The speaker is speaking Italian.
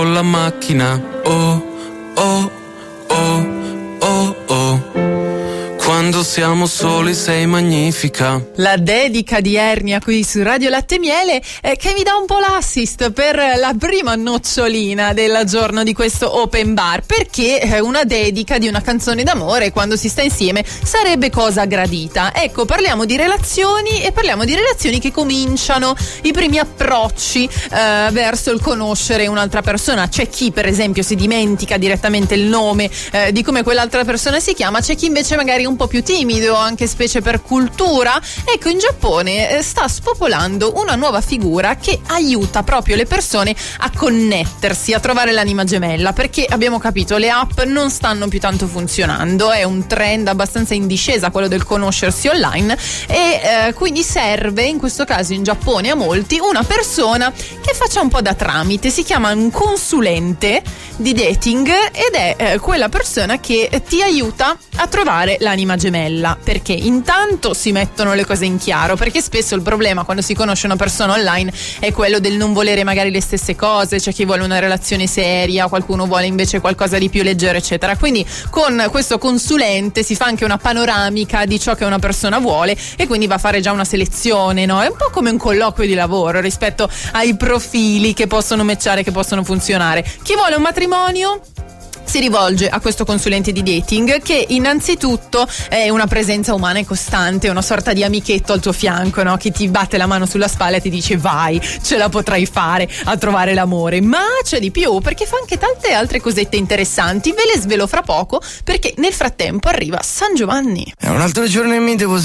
Con la macchina, oh, oh, oh, oh, oh. Quando siamo soli sei magnifica. La dedica di Ernia qui su Radio Latte e Miele che mi dà un po' l'assist per la prima nocciolina del giorno di questo open bar, perché una dedica di una canzone d'amore quando si sta insieme sarebbe cosa gradita. Ecco, parliamo di relazioni e parliamo di relazioni che cominciano, i primi approcci verso il conoscere un'altra persona. C'è chi per esempio si dimentica direttamente il nome di come quell'altra persona si chiama, c'è chi invece magari un po' più timido, anche specie per cultura. Ecco, in Giappone sta spopolando una nuova figura che aiuta proprio le persone a connettersi, a trovare l'anima gemella, perché abbiamo capito, le app non stanno più tanto funzionando, è un trend abbastanza in discesa quello del conoscersi online e quindi serve in questo caso in Giappone a molti una persona che faccia un po' da tramite. Si chiama un consulente di dating ed è quella persona che ti aiuta a trovare l'anima gemella, perché intanto si mettono le cose in chiaro, perché spesso il problema quando si conosce una persona online è quello del non volere magari le stesse cose. C'è chi vuole una relazione seria, qualcuno vuole invece qualcosa di più leggero eccetera, quindi con questo consulente si fa anche una panoramica di ciò che una persona vuole e quindi va a fare già una selezione, no? È un po' come un colloquio di lavoro rispetto ai profili che possono matchare, che possono funzionare. Chi vuole un matrimonio si rivolge a questo consulente di dating, che innanzitutto è una presenza umana e costante, una sorta di amichetto al tuo fianco, no? Che ti batte la mano sulla spalla e ti dice vai, ce la potrai fare a trovare l'amore. Ma c'è di più, perché fa anche tante altre cosette interessanti, ve le svelo fra poco, perché nel frattempo arriva San Giovanni. È un altro giorno e mi devo